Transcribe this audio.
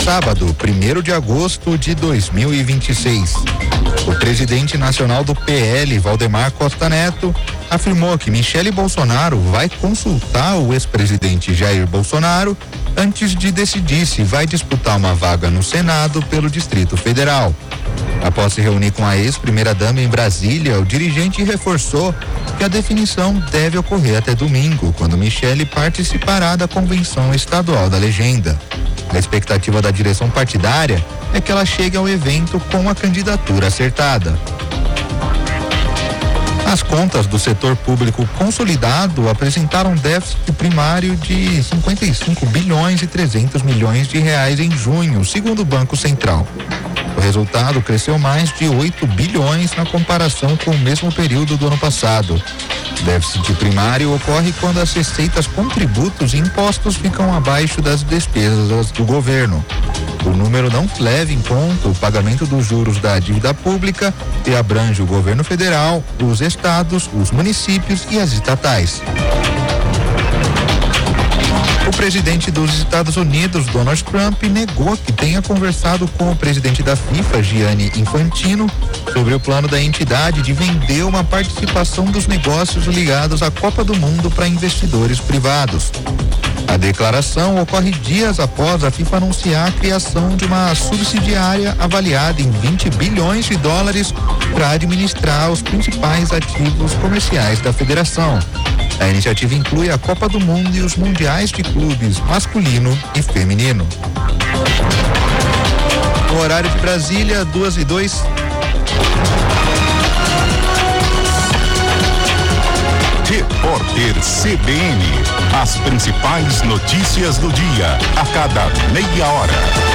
sábado, 1º de agosto de 2026. O presidente nacional do PL, Valdemar Costa Neto, afirmou que Michele Bolsonaro vai consultar o ex-presidente Jair Bolsonaro antes de decidir se vai disputar uma vaga no Senado pelo Distrito Federal. Após se reunir com a ex-primeira-dama em Brasília, o dirigente reforçou que a definição deve ocorrer até domingo, quando Michele participará da Convenção Estadual da Legenda. A expectativa da direção partidária é que ela chegue ao evento com a candidatura acertada. As contas do setor público consolidado apresentaram déficit primário de 55 bilhões e 300 milhões de reais em junho, segundo o Banco Central. O resultado cresceu mais de 8 bilhões na comparação com o mesmo período do ano passado. Déficit primário ocorre quando as receitas com tributos e impostos ficam abaixo das despesas do governo. O número não leva em conta o pagamento dos juros da dívida pública e abrange o governo federal, os estados, os municípios e as estatais. O presidente dos Estados Unidos, Donald Trump, negou que tenha conversado com o presidente da FIFA, Gianni Infantino, sobre o plano da entidade de vender uma participação dos negócios ligados à Copa do Mundo para investidores privados. A declaração ocorre dias após a FIFA anunciar a criação de uma subsidiária avaliada em 20 bilhões de dólares para administrar os principais ativos comerciais da federação. A iniciativa inclui a Copa do Mundo e os mundiais de clubes masculino e feminino. No horário de Brasília, 2:02. Repórter CBN. As principais notícias do dia, a cada meia hora.